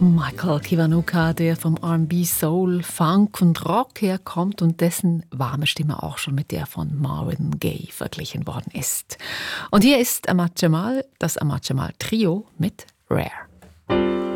Michael Kiwanuka, der vom R&B, Soul, Funk und Rock herkommt und dessen warme Stimme auch schon mit der von Marvin Gaye verglichen worden ist. Und hier ist Ahmad Jamal, das Ahmad Jamal Trio mit Rare.